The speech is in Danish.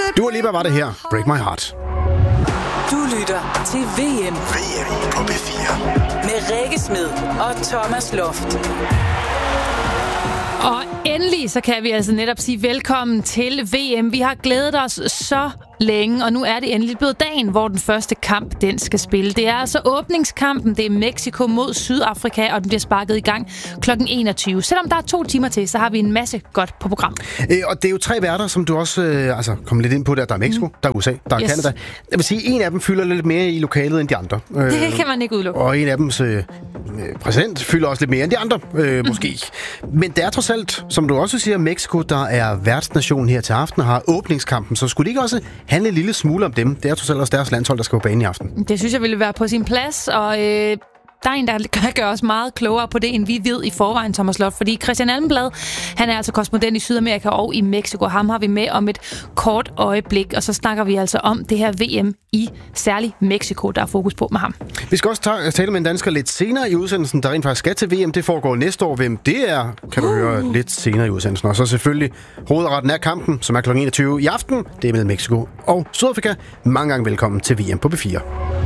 Dua Lipa var det her. Break My Heart. Du lytter til VM på P4 med Rikke Smed og Thomas Loft. Og endelig så kan vi altså netop sige velkommen til VM. Vi har glædet os så længe, og nu er det endelig blevet dagen, hvor den første kamp, den skal spille. Det er altså åbningskampen. Det er Mexico mod Sydafrika, og den bliver sparket i gang kl. 21. Selvom der er 2 timer til, så har vi en masse godt på program. Og det er jo 3 værter, som du også kom lidt ind på der. Der er Mexico, der er USA, der er Canada. Jeg vil sige, en af dem fylder lidt mere i lokalet end de andre. Det kan man ikke udelukke. Og en af dems præsident fylder også lidt mere end de andre, måske. Men det er trods alt, som du også siger, Mexico, der er værtsnation her til aften og har åbningskampen. Så skulle det ikke også handle en lille smule om dem? Det er trods alt også deres landshold, der skal på banen i aften. Det synes jeg ville være på sin plads, og der er en, der kan gøre os meget klogere på det, end vi ved i forvejen, Thomas Loft. Fordi Christian Almenblad, han er altså korrespondent i Sydamerika og i Mexico. Ham har vi med om et kort øjeblik, og så snakker vi altså om det her VM i særligt Mexico, der er fokus på med ham. Vi skal også tale med en dansker lidt senere i udsendelsen, der rent faktisk skal til VM. Det foregår næste år. Hvem det er, kan du høre lidt senere i udsendelsen. Og så selvfølgelig hovedretten af kampen, som er kl. 21 i aften. Det er mellem Mexico og Sydafrika. Mange gange velkommen til VM på P4.